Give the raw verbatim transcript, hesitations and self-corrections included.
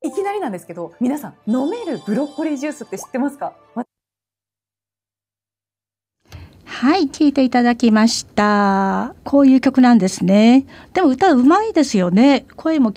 いきなりなんですけど、皆さん飲めるブロッコリージュースって知ってますか？ はい、聴いていただきました。こういう曲なんですね。でも歌うまいですよね。声も